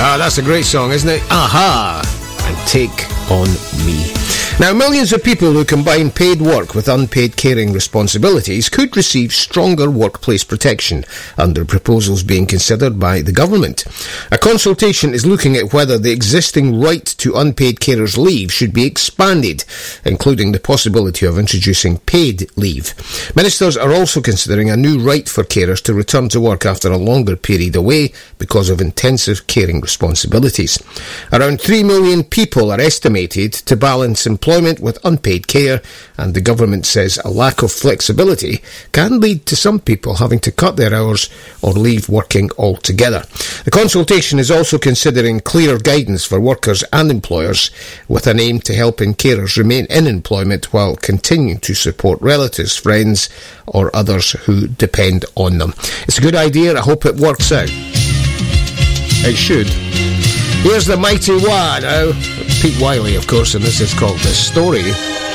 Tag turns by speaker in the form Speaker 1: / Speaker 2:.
Speaker 1: That's a great song, isn't it? Aha! And Take On Me. Now, millions of people who combine paid work with unpaid caring responsibilities could receive stronger workplace protection under proposals being considered by the government. A consultation is looking at whether the existing right to unpaid carers leave should be expanded, including the possibility of introducing paid leave. Ministers are also considering a new right for carers to return to work after a longer period away because of intensive caring responsibilities. Around 3 million people are estimated to balance employment with unpaid care, and the government says a lack of flexibility can lead to some people having to cut their hours or leave working altogether. The consultation is also considering clearer guidance for workers and employers, with an aim to helping carers remain in employment while continuing to support relatives, friends or others who depend on them. It's a good idea. I hope it works out. It should. Here's the Mighty Wah now. Pete Wiley, of course, and this is called The Story